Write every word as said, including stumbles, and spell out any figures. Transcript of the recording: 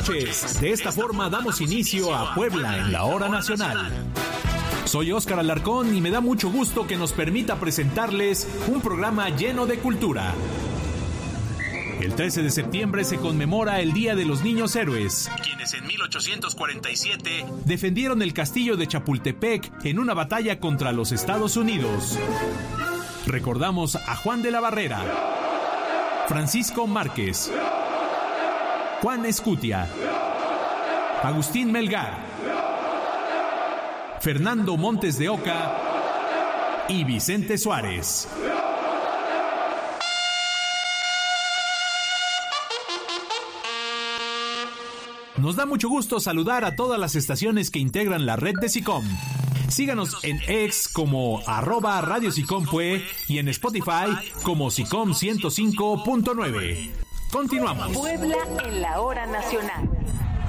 noches. De esta forma damos inicio a Puebla en la hora nacional. Soy Óscar Alarcón y me da mucho gusto que nos permita presentarles un programa lleno de cultura. El trece de septiembre se conmemora el Día de los Niños Héroes, quienes en mil ochocientos cuarenta y siete defendieron el castillo de Chapultepec en una batalla contra los Estados Unidos. Recordamos a Juan de la Barrera, Francisco Márquez, Juan Escutia, Agustín Melgar, Fernando Montes de Oca y Vicente Suárez. Nos da mucho gusto saludar a todas las estaciones que integran la red de SICOM. Síganos en X como arroba Radio SICOMPUE y en Spotify como SICOM ciento cinco punto nueve. Continuamos. Puebla en la hora nacional.